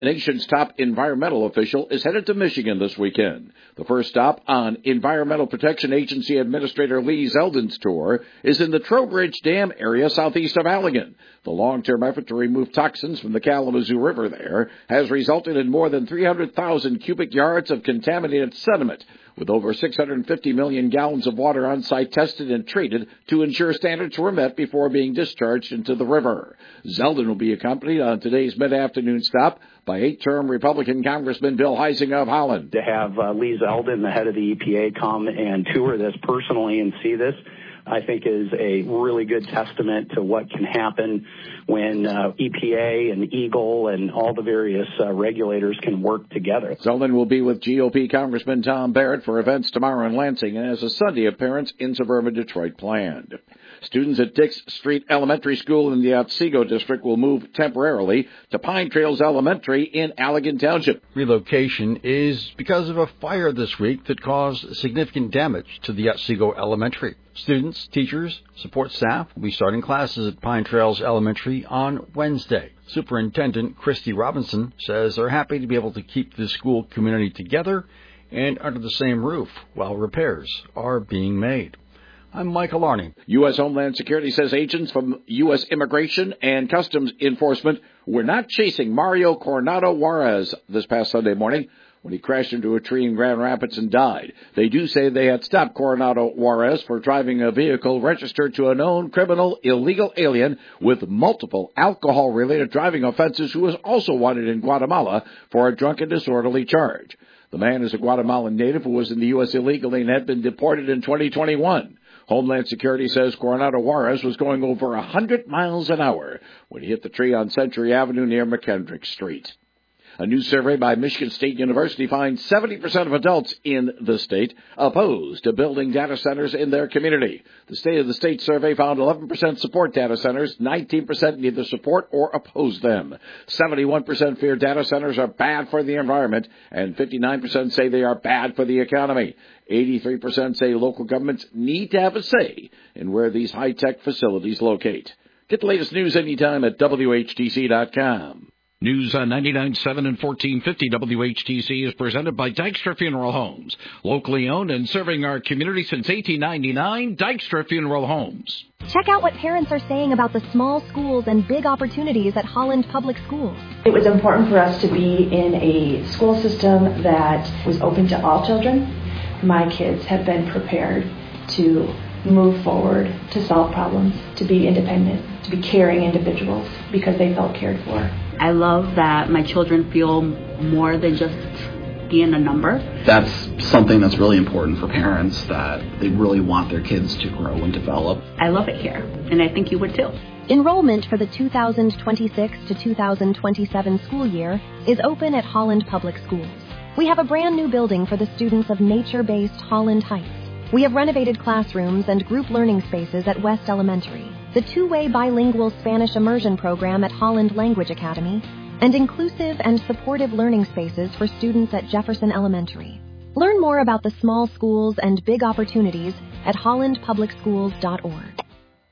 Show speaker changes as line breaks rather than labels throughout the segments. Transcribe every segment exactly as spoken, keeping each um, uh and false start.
The nation's top environmental official is headed to Michigan this weekend. The first stop on Environmental Protection Agency Administrator Lee Zeldin's tour is in the Trowbridge Dam area southeast of Allegan. The long-term effort to remove toxins from the Kalamazoo River there has resulted in more than three hundred thousand cubic yards of contaminated sediment, with over six hundred fifty million gallons of water on site tested and treated to ensure standards were met before being discharged into the river. Zeldin will be accompanied on today's mid-afternoon stop by eight-term Republican Congressman Bill Huizenga of Holland.
To have uh, Lee Zeldin, the head of the E P A, come and tour this personally and see this, I think is a really good testament to what can happen when uh, E P A and Eagle and all the various uh, regulators can work together.
Zeldin will be with G O P Congressman Tom Barrett for events tomorrow in Lansing and has a Sunday appearance in suburban Detroit planned. Students at Dix Street Elementary School in the Otsego District will move temporarily to Pine Trails Elementary in Allegan Township.
Relocation is because of a fire this week that caused significant damage to the Otsego Elementary. Students, teachers, support staff will be starting classes at Pine Trails Elementary on Wednesday. Superintendent Christy Robinson says they're happy to be able to keep the school community together and under the same roof while repairs are being made. I'm Michael Arning.
U S. Homeland Security says agents from U S. Immigration and Customs Enforcement were not chasing Mario Coronado Juarez this past Sunday morning when he crashed into a tree in Grand Rapids and died. They do say they had stopped Coronado Juarez for driving a vehicle registered to a known criminal illegal alien with multiple alcohol-related driving offenses who was also wanted in Guatemala for a drunken disorderly charge. The man is a Guatemalan native who was in the U S illegally and had been deported in twenty twenty-one. Homeland Security says Coronado Juarez was going over one hundred miles an hour when he hit the tree on Century Avenue near McKendrick Street. A new survey by Michigan State University finds seventy percent of adults in the state opposed to building data centers in their community. The State of the State survey found eleven percent support data centers, nineteen percent neither support or oppose them. seventy-one percent fear data centers are bad for the environment, and fifty-nine percent say they are bad for the economy. eighty-three percent say local governments need to have a say in where these high-tech facilities locate. Get the latest news anytime at W H T C dot com.
News on ninety-nine point seven and fourteen fifty W H T C is presented by Dykstra Funeral Homes. Locally owned and serving our community since eighteen ninety-nine, Dykstra Funeral Homes.
Check out what parents are saying about the small schools and big opportunities at Holland Public Schools.
It was important for us to be in a school system that was open to all children. My kids have been prepared to move forward, to solve problems, to be independent, to be caring individuals because they felt cared for.
I love that my children feel more than just being a number.
That's something that's really important for parents, that they really want their kids to grow and develop.
I love it here, and I think you would too.
Enrollment for the two thousand twenty-six to two thousand twenty-seven school year is open at Holland Public Schools. We have a brand new building for the students of nature-based Holland Heights. We have renovated classrooms and group learning spaces at West Elementary, the two-way bilingual Spanish immersion program at Holland Language Academy, and inclusive and supportive learning spaces for students at Jefferson Elementary. Learn more about the small schools and big opportunities at holland public schools dot org.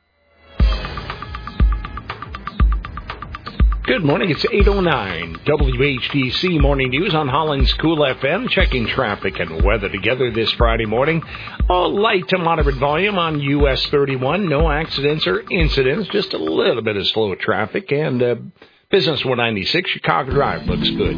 Good morning, it's eight oh nine. W H T C Morning News on Holland's Cool F M, checking traffic and weather together this Friday morning. A light to moderate volume on U S thirty-one, no accidents or incidents, just a little bit of slow traffic, and uh, Business one ninety-six, Chicago Drive looks good.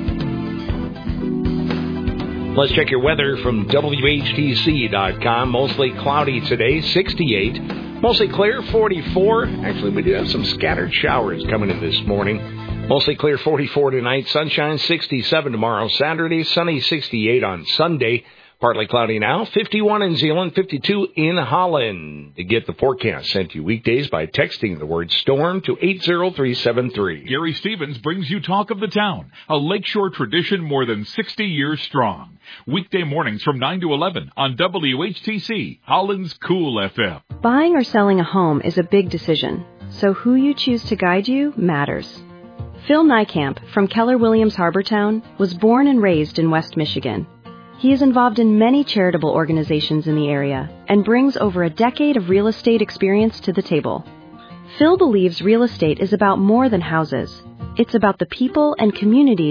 Let's check your weather from W H T C dot com. Mostly cloudy today, sixty-eight. Mostly clear, forty-four. Actually, we do have some scattered showers coming in this morning. Mostly clear, forty-four tonight. Sunshine, sixty-seven tomorrow. Saturday, sunny, sixty-eight on Sunday. Partly cloudy now, fifty-one in Zeeland, fifty-two in Holland. To get the forecast sent to you weekdays by texting the word storm to eight zero three seven three.
Gary Stevens brings you Talk of the Town, a lakeshore tradition more than sixty years strong. Weekday mornings from nine to eleven on W H T C, Holland's Cool F M.
Buying or selling a home is a big decision, so who you choose to guide you matters. Phil Nykamp from Keller Williams Harbortown was born and raised in West Michigan. He is involved in many charitable organizations in the area and brings over a decade of real estate experience to the table. Phil believes real estate is about more than houses. It's about the people and communities